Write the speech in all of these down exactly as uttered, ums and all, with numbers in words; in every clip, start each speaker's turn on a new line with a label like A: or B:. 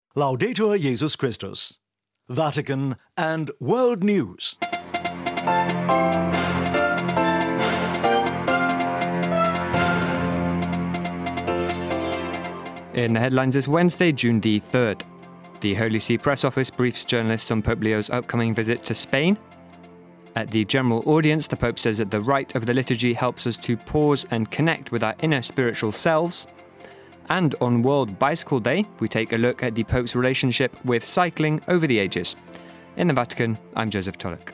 A: Laudetur Jesus Christus. Vatican and World News.
B: In the headlines this Wednesday, June the third. The Holy See Press Office briefs journalists on Pope Leo's upcoming visit to Spain. At the general audience, the Pope says that the rite of the liturgy helps us to pause and connect with our inner spiritual selves. And on World Bicycle Day, we take a look at the Pope's relationship with cycling over the ages. In the Vatican, I'm Joseph Tulloch.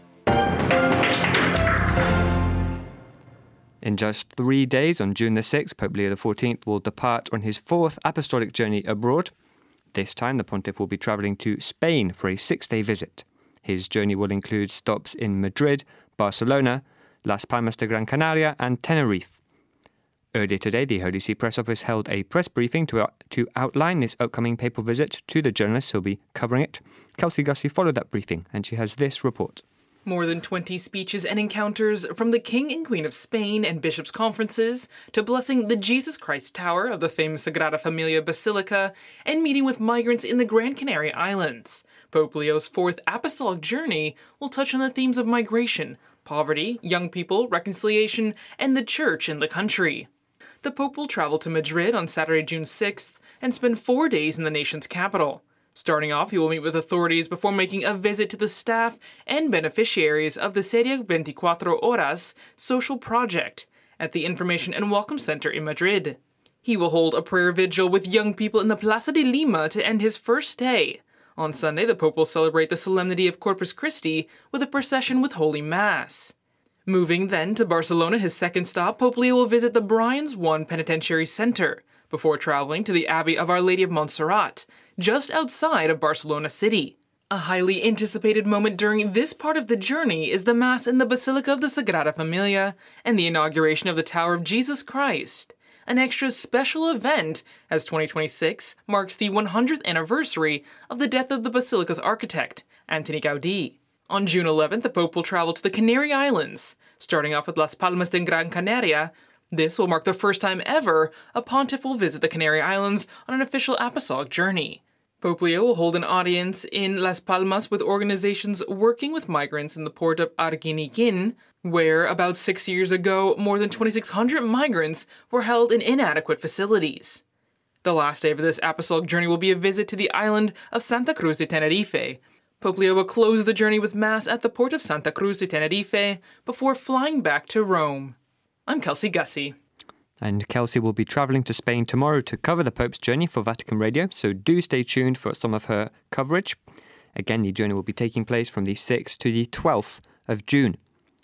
B: In just three days, on June the sixth, Pope Leo the fourteenth will depart on his fourth apostolic journey abroad. This time, the pontiff will be travelling to Spain for a six-day visit. His journey will include stops in Madrid, Barcelona, Las Palmas de Gran Canaria and Tenerife. Earlier today, the Holy See Press Office held a press briefing to, uh, to outline this upcoming papal visit to the journalists who'll be covering it. Kelsey Gussie followed that briefing, and she has this report.
C: More than twenty speeches and encounters from the King and Queen of Spain and bishops' conferences to blessing the Jesus Christ Tower of the famous Sagrada Familia Basilica and meeting with migrants in the Gran Canaria Islands. Pope Leo's fourth apostolic journey will touch on the themes of migration, poverty, young people, reconciliation, and the church in the country. The Pope will travel to Madrid on Saturday, June sixth, and spend four days in the nation's capital. Starting off, he will meet with authorities before making a visit to the staff and beneficiaries of the Serie twenty-four Horas social project at the Information and Welcome Center in Madrid. He will hold a prayer vigil with young people in the Plaza de Lima to end his first day. On Sunday, the Pope will celebrate the solemnity of Corpus Christi with a procession with Holy Mass. Moving then to Barcelona, his second stop, Pope Leo will visit the Brians one Penitentiary Center before traveling to the Abbey of Our Lady of Montserrat, just outside of Barcelona City. A highly anticipated moment during this part of the journey is the Mass in the Basilica of the Sagrada Familia and the inauguration of the Tower of Jesus Christ, an extra special event as twenty twenty-six marks the one hundredth anniversary of the death of the Basilica's architect, Antoni Gaudí. On June eleventh, the Pope will travel to the Canary Islands, starting off with Las Palmas de Gran Canaria. This will mark the first time ever a pontiff will visit the Canary Islands on an official apostolic journey. Pope Leo will hold an audience in Las Palmas with organizations working with migrants in the port of Arguineguín, where about six years ago, more than twenty-six hundred migrants were held in inadequate facilities. The last day of this apostolic journey will be a visit to the island of Santa Cruz de Tenerife. Pope Leo will close the journey with Mass at the port of Santa Cruz de Tenerife before flying back to Rome. I'm Kelsey Gussie.
B: And Kelsey will be travelling to Spain tomorrow to cover the Pope's journey for Vatican Radio, so do stay tuned for some of her coverage. Again, the journey will be taking place from the sixth to the twelfth of June.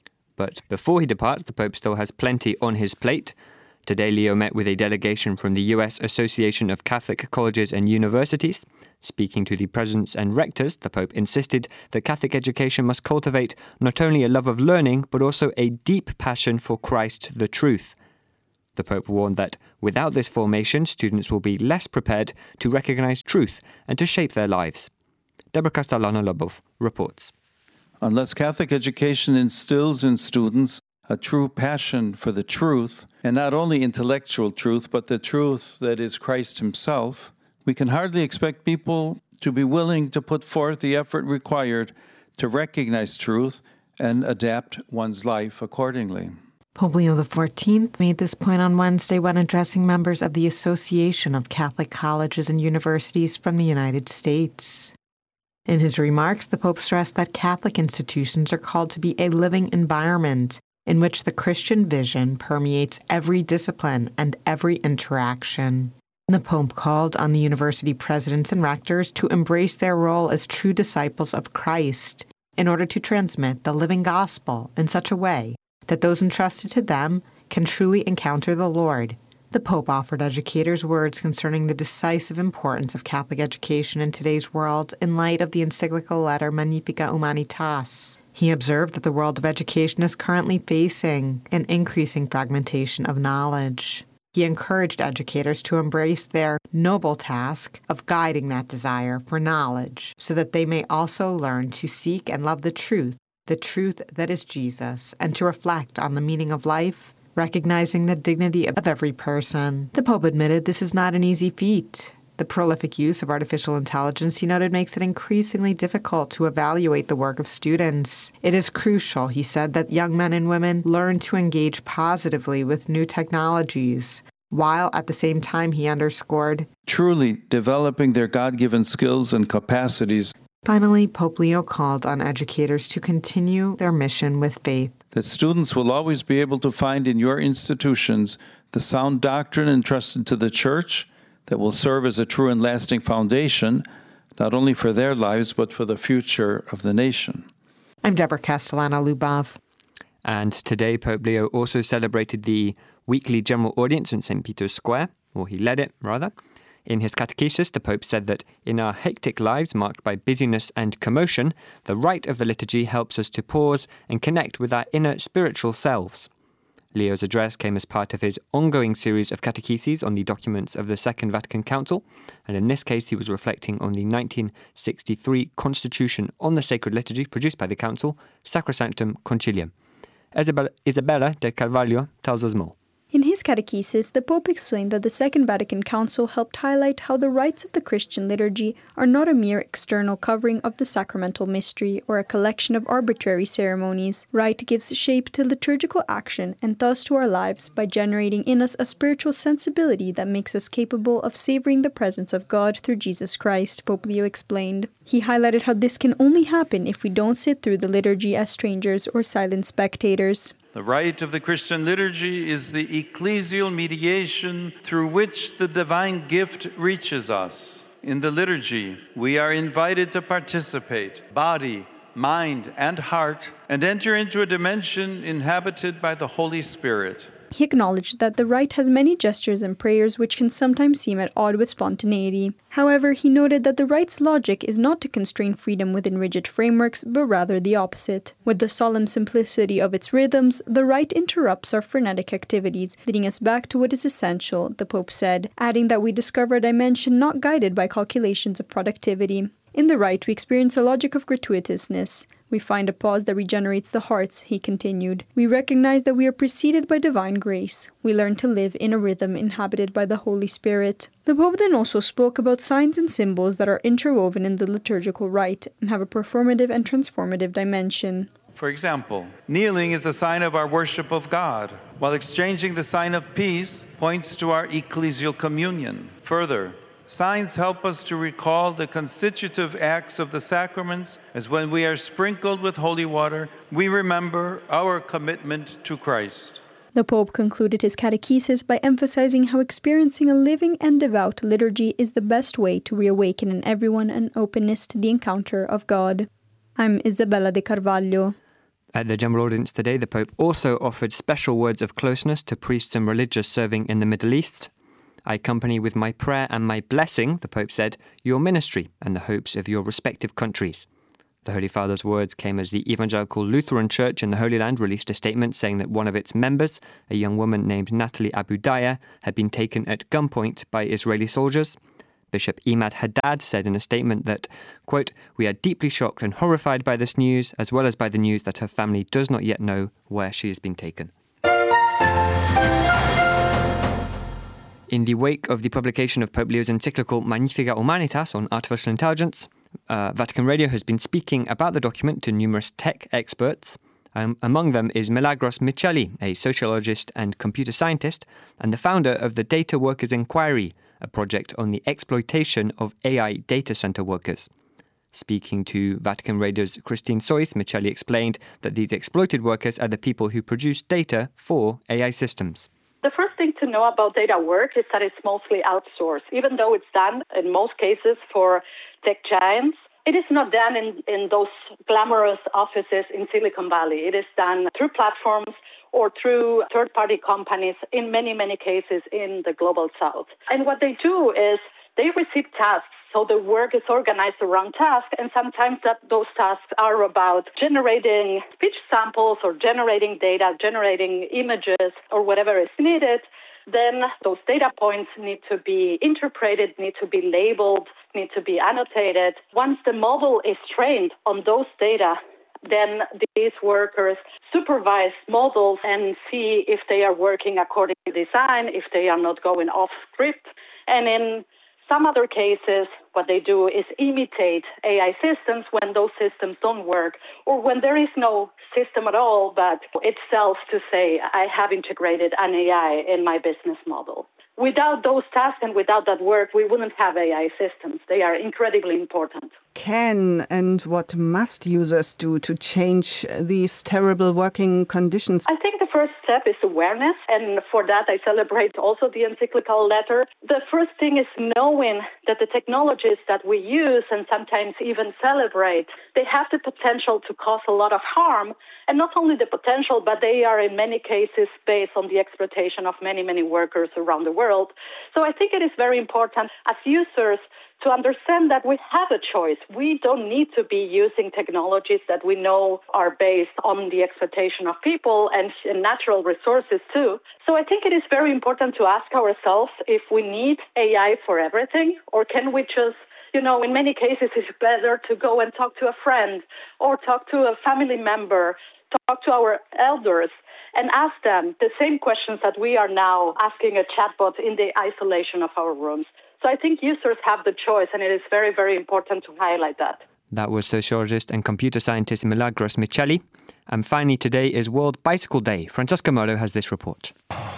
B: But before he departs, the Pope still has plenty on his plate. Today, Leo met with a delegation from the U S Association of Catholic Colleges and Universities. Speaking to the presidents and rectors, the Pope insisted that Catholic education must cultivate not only a love of learning, but also a deep passion for Christ, the truth. The Pope warned that without this formation, students will be less prepared to recognize truth and to shape their lives. Deborah Castellano-Lobov reports.
D: Unless Catholic education instills in students a true passion for the truth, and not only intellectual truth, but the truth that is Christ himself, we can hardly expect people to be willing to put forth the effort required to recognize truth and adapt one's life accordingly.
E: Pope Leo the fourteenth made this point on Wednesday when addressing members of the Association of Catholic Colleges and Universities from the United States. In his remarks, the Pope stressed that Catholic institutions are called to be a living environment in which the Christian vision permeates every discipline and every interaction. The Pope called on the university presidents and rectors to embrace their role as true disciples of Christ in order to transmit the living gospel in such a way that those entrusted to them can truly encounter the Lord. The Pope offered educators words concerning the decisive importance of Catholic education in today's world in light of the encyclical letter Magnificat Humanitas. He observed that the world of education is currently facing an increasing fragmentation of knowledge. He encouraged educators to embrace their noble task of guiding that desire for knowledge so that they may also learn to seek and love the truth, the truth that is Jesus, and to reflect on the meaning of life, recognizing the dignity of every person. The Pope admitted this is not an easy feat. The prolific use of artificial intelligence, he noted, makes it increasingly difficult to evaluate the work of students. It is crucial, he said, that young men and women learn to engage positively with new technologies, while at the same time, he underscored,
D: truly developing their God-given skills and capacities.
E: Finally, Pope Leo called on educators to continue their mission with faith.
D: That students will always be able to find in your institutions the sound doctrine entrusted to the Church that will serve as a true and lasting foundation, not only for their lives, but for the future of the nation.
E: I'm Deborah Castellano-Lubov.
B: And today, Pope Leo also celebrated the weekly general audience in Saint Peter's Square, or he led it, rather. In his catechesis, the Pope said that in our hectic lives marked by busyness and commotion, the rite of the liturgy helps us to pause and connect with our inner spiritual selves. Leo's address came as part of his ongoing series of catecheses on the documents of the Second Vatican Council, and in this case he was reflecting on the nineteen sixty-three Constitution on the Sacred Liturgy produced by the Council, Sacrosanctum Concilium. Isabella, Isabella de Carvalho tells us more.
F: In his catechesis, the Pope explained that the Second Vatican Council helped highlight how the rites of the Christian liturgy are not a mere external covering of the sacramental mystery or a collection of arbitrary ceremonies. Rite gives shape to liturgical action and thus to our lives by generating in us a spiritual sensibility that makes us capable of savoring the presence of God through Jesus Christ, Pope Leo explained. He highlighted how this can only happen if we don't sit through the liturgy as strangers or silent spectators.
D: The rite of the Christian liturgy is the ecclesial mediation through which the divine gift reaches us. In the liturgy, we are invited to participate, body, mind, and heart, and enter into a dimension inhabited by the Holy Spirit.
F: He acknowledged that the rite has many gestures and prayers which can sometimes seem at odds with spontaneity. However, he noted that the rite's logic is not to constrain freedom within rigid frameworks, but rather the opposite. With the solemn simplicity of its rhythms, the rite interrupts our frenetic activities, leading us back to what is essential, the Pope said, adding that we discover a dimension not guided by calculations of productivity. In the rite, we experience a logic of gratuitousness. We find a pause that regenerates the hearts, he continued. We recognize that we are preceded by divine grace. We learn to live in a rhythm inhabited by the Holy Spirit. The Pope then also spoke about signs and symbols that are interwoven in the liturgical rite and have a performative and transformative dimension.
D: For example, kneeling is a sign of our worship of God, while exchanging the sign of peace points to our ecclesial communion. Further, signs help us to recall the constitutive acts of the sacraments, as when we are sprinkled with holy water, we remember our commitment to Christ.
F: The Pope concluded his catechesis by emphasizing how experiencing a living and devout liturgy is the best way to reawaken in everyone an openness to the encounter of God. I'm Isabella de Carvalho.
B: At the general audience today, the Pope also offered special words of closeness to priests and religious serving in the Middle East. I accompany with my prayer and my blessing, the Pope said, your ministry and the hopes of your respective countries. The Holy Father's words came as the Evangelical Lutheran Church in the Holy Land released a statement saying that one of its members, a young woman named Natalie Abudaya, had been taken at gunpoint by Israeli soldiers. Bishop Imad Haddad said in a statement that, quote, we are deeply shocked and horrified by this news, as well as by the news that her family does not yet know where she has been taken. In the wake of the publication of Pope Leo's encyclical Magnificat Humanitas on artificial intelligence, uh, Vatican Radio has been speaking about the document to numerous tech experts. Um, among them is Milagros Miceli, a sociologist and computer scientist, and the founder of the Data Workers Inquiry, a project on the exploitation of A I data center workers. Speaking to Vatican Radio's Christine Sois, Miceli explained that these exploited workers are the people who produce data for A I systems.
G: The first thing to know about data work is that it's mostly outsourced. Even though it's done in most cases for tech giants, it is not done in, in those glamorous offices in Silicon Valley. It is done through platforms or through third-party companies in many, many cases in the global south. And what they do is they receive tasks. So the work is organized around tasks, and sometimes that those tasks are about generating speech samples or generating data, generating images or whatever is needed. Then those data points need to be interpreted, need to be labeled, need to be annotated. Once the model is trained on those data, then these workers supervise models and see if they are working according to design, if they are not going off script. And in some other cases, what they do is imitate A I systems when those systems don't work, or when there is no system at all, but itself to say, I have integrated an A I in my business model. Without those tasks and without that work, we wouldn't have A I systems. They are incredibly important.
H: Can and what must users do to change these terrible working conditions?
G: I think the first step is awareness, and for that I celebrate also the encyclical letter. The first thing is knowing that the technologies that we use and sometimes even celebrate, they have the potential to cause a lot of harm, and not only the potential, but they are in many cases based on the exploitation of many, many workers around the world. So I think it is very important as users to understand that we have a choice. We don't need to be using technologies that we know are based on the exploitation of people and natural resources too. So I think it is very important to ask ourselves if we need A I for everything, or can we just, you know, in many cases it's better to go and talk to a friend or talk to a family member, talk to our elders, and ask them the same questions that we are now asking a chatbot in the isolation of our rooms. So I think users have the choice, and it is very, very important to highlight that.
B: That was sociologist and computer scientist Milagros Miceli. And finally, today is World Bicycle Day. Francesca Molo has this report.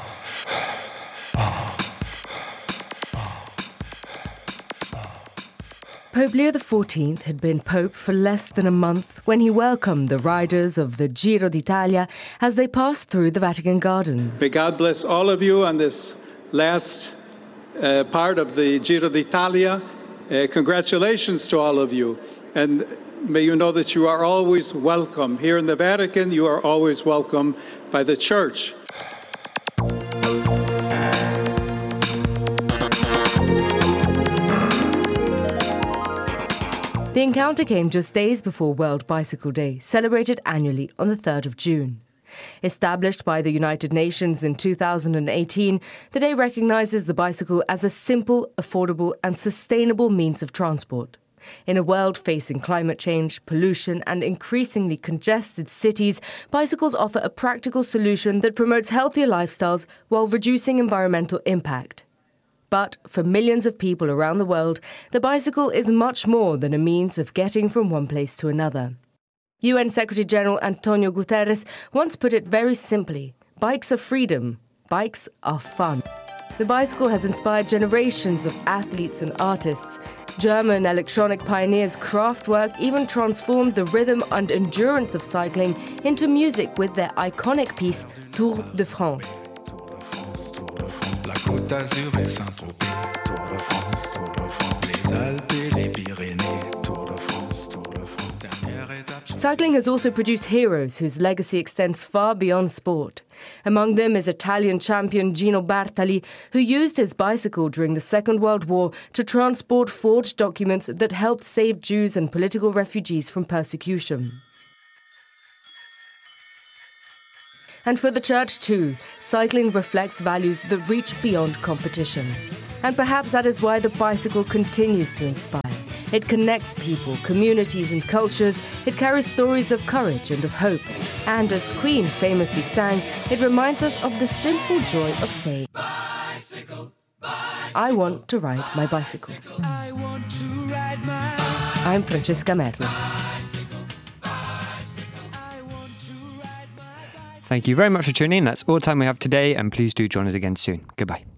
I: Pope Leo the fourteenth had been Pope for less than a month when he welcomed the riders of the Giro d'Italia as they passed through the Vatican Gardens.
J: May God bless all of you on this last uh, part of the Giro d'Italia. Uh, congratulations to all of you. And may you know that you are always welcome. Here in the Vatican, you are always welcome by the Church.
I: The encounter came just days before World Bicycle Day, celebrated annually on the third of June. Established by the United Nations in two thousand eighteen, the day recognises the bicycle as a simple, affordable and sustainable means of transport. In a world facing climate change, pollution and increasingly congested cities, bicycles offer a practical solution that promotes healthier lifestyles while reducing environmental impact. But for millions of people around the world, the bicycle is much more than a means of getting from one place to another. U N Secretary-General Antonio Guterres once put it very simply: bikes are freedom, bikes are fun. The bicycle has inspired generations of athletes and artists. German electronic pioneers Kraftwerk even transformed the rhythm and endurance of cycling into music with their iconic piece Tour de France.
K: Côte d'Azur et Saint-Tropez, Tour de France, Tour de France, les Alpes et les Pyrénées, Tour de France, Tour de France, dernière étape.
I: Cycling has also produced heroes whose legacy extends far beyond sport. Among them is Italian champion Gino Bartali, who used his bicycle during the Second World War to transport forged documents that helped save Jews and political refugees from persecution. And for the Church too, cycling reflects values that reach beyond competition. And perhaps that is why the bicycle continues to inspire. It connects people, communities and cultures. It carries stories of courage and of hope. And as Queen famously sang, it reminds us of the simple joy of saying, bicycle, bicycle, I want to ride my bicycle. I want to ride my bicycle. I'm Francesca Merlo.
B: Thank you very much for tuning in. That's all the time we have today, and please do join us again soon. Goodbye.